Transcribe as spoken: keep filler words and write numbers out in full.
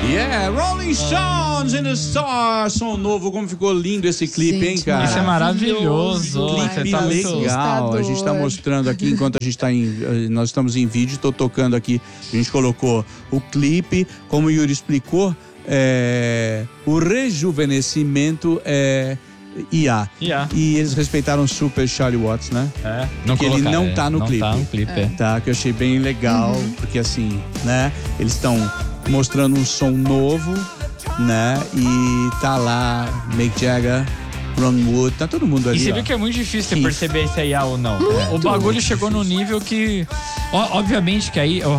Yeah, Rolling Stones in the Stars, som novo, como ficou lindo esse clipe, hein, cara? Isso é maravilhoso. Clipe Tá muito legal, a gente tá mostrando aqui enquanto a gente tá em, nós estamos em vídeo, tô tocando aqui, a gente colocou o clipe, como o Yuri explicou, é, o rejuvenescimento é I A. I A. E eles respeitaram super Charlie Watts, né? É, porque ele colocar, não é, tá no não clipe. Tá no clipe, é. Tá, que eu achei bem legal, uhum. porque assim, né? Eles estão mostrando um som novo, né? E tá lá Mick Jagger, Ron Wood, tá todo mundo ali. E você ó. viu que é muito difícil Que... perceber se é I A ou não. Muito. O bagulho chegou no nível que... Ó, obviamente que aí...